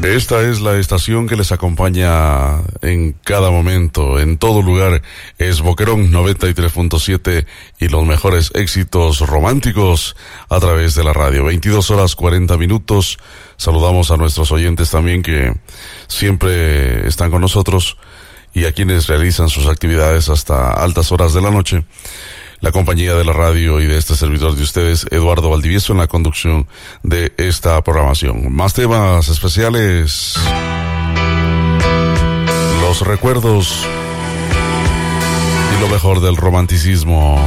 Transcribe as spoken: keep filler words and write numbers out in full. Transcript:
Esta es la estación que les acompaña en cada momento, en todo lugar. Es Boquerón noventa y tres punto siete y los mejores éxitos románticos a través de la radio. veintidós horas cuarenta minutos. Saludamos a nuestros oyentes también que siempre están con nosotros y a quienes realizan sus actividades hasta altas horas de la noche. La compañía de la radio y de este servidor de ustedes, Eduardo Valdivieso, en la conducción de esta programación. Más temas especiales, los recuerdos y lo mejor del romanticismo.